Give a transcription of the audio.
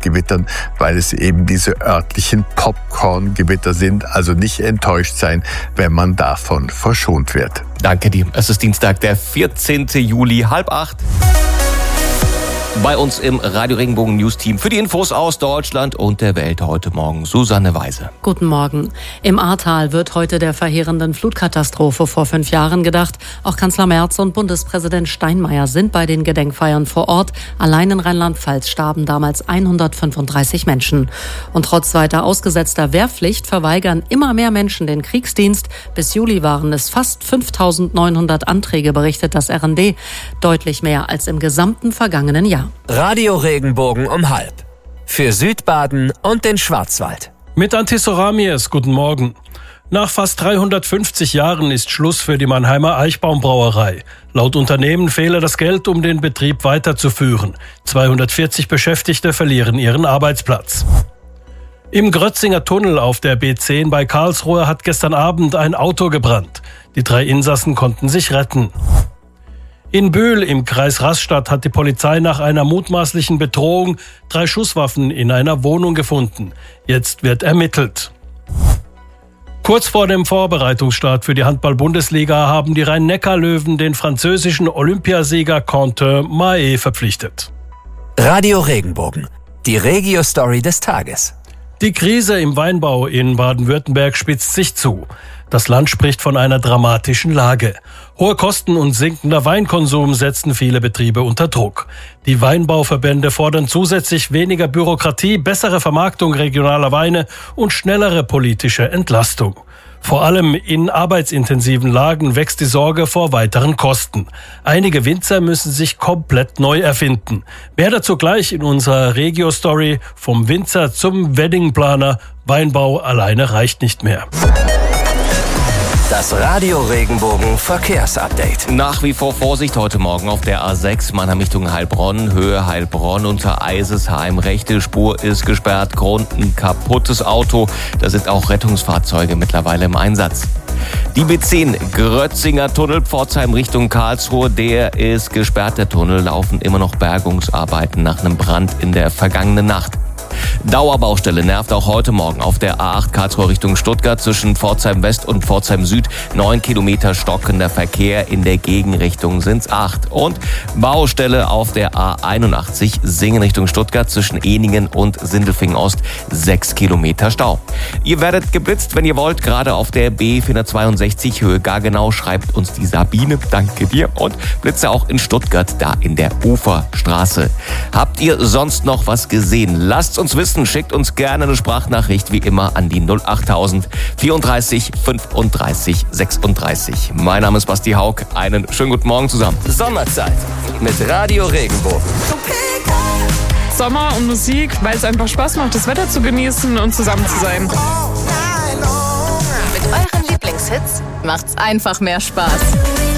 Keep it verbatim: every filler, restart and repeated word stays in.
Gewittern, weil es eben diese örtlichen Popcorn-Gewitter sind. Also nicht enttäuscht sein, wenn man davon verschont wird. Danke dir. Es ist Dienstag, der vierzehnten Juli, halb acht. Bei uns im Radio Regenbogen News Team für die Infos aus Deutschland und der Welt heute Morgen Susanne Weise. Guten Morgen. Im Ahrtal wird heute der verheerenden Flutkatastrophe vor fünf Jahren gedacht. Auch Kanzler Merz und Bundespräsident Steinmeier sind bei den Gedenkfeiern vor Ort. Allein in Rheinland-Pfalz starben damals hundertfünfunddreißig Menschen. Und trotz weiter ausgesetzter Wehrpflicht verweigern immer mehr Menschen den Kriegsdienst. Bis Juli waren es fast fünftausendneunhundert Anträge, berichtet das R N D. Deutlich mehr als im gesamten vergangenen Jahr. Radio Regenbogen um halb. Für Südbaden und den Schwarzwald. Mit Antiso Ramies, guten Morgen. Nach fast dreihundertfünfzig Jahren ist Schluss für die Mannheimer Eichbaumbrauerei. Laut Unternehmen fehle das Geld, um den Betrieb weiterzuführen. zweihundertvierzig Beschäftigte verlieren ihren Arbeitsplatz. Im Grötzinger Tunnel auf der B zehn bei Karlsruhe hat gestern Abend ein Auto gebrannt. Die drei Insassen konnten sich retten. In Böhl im Kreis Rastatt hat die Polizei nach einer mutmaßlichen Bedrohung drei Schusswaffen in einer Wohnung gefunden. Jetzt wird ermittelt. Kurz vor dem Vorbereitungsstart für die Handball-Bundesliga haben die Rhein-Neckar-Löwen den französischen Olympiasieger Quentin Mahé verpflichtet. Radio Regenbogen, die Regio-Story des Tages. Die Krise im Weinbau in Baden-Württemberg spitzt sich zu. Das Land spricht von einer dramatischen Lage. Hohe Kosten und sinkender Weinkonsum setzen viele Betriebe unter Druck. Die Weinbauverbände fordern zusätzlich weniger Bürokratie, bessere Vermarktung regionaler Weine und schnellere politische Entlastung. Vor allem in arbeitsintensiven Lagen wächst die Sorge vor weiteren Kosten. Einige Winzer müssen sich komplett neu erfinden. Mehr dazu gleich in unserer Regio-Story vom Winzer zum Weddingplaner. Weinbau alleine reicht nicht mehr. Das Radio Regenbogen Verkehrsupdate. Nach wie vor Vorsicht heute Morgen auf der A sechs Mannheim Richtung Heilbronn, Höhe Heilbronn unter Eisesheim. Rechte Spur ist gesperrt, Grund ein kaputtes Auto. Da sind auch Rettungsfahrzeuge mittlerweile im Einsatz. Die B zehn Grötzinger Tunnel, Pforzheim Richtung Karlsruhe, der ist gesperrt. Der Tunnel laufen immer noch Bergungsarbeiten nach einem Brand in der vergangenen Nacht. Dauerbaustelle nervt auch heute Morgen auf der A acht Karlsruhe Richtung Stuttgart zwischen Pforzheim West und Pforzheim Süd. Neun Kilometer stockender Verkehr, in der Gegenrichtung sind's acht. Und Baustelle auf der A einundachtzig Singen Richtung Stuttgart zwischen Ehningen und Sindelfingen Ost. Sechs Kilometer Stau. Ihr werdet geblitzt, wenn ihr wollt, gerade auf der B vierhundertzweiundsechzig Höhe Gargenau, schreibt uns die Sabine. Danke dir. Und Blitze auch in Stuttgart, da in der Uferstraße. Habt ihr sonst noch was gesehen? Lasst uns wissen, schickt uns gerne eine Sprachnachricht wie immer an die null achttausend vierunddreißig fünfunddreißig sechsunddreißig. Mein Name ist Basti Haug. Einen schönen guten Morgen zusammen. Sommerzeit mit Radio Regenbogen. Sommer und Musik, weil es einfach Spaß macht, das Wetter zu genießen und zusammen zu sein. Mit euren Lieblingshits macht's einfach mehr Spaß.